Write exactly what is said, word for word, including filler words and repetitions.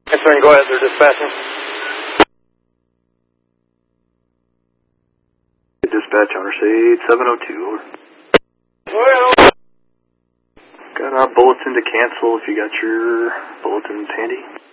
Answering, go ahead, they're dispatching. Dispatch on eight seven oh two, over. Well. Got a bulletin to cancel if you got your bulletins handy.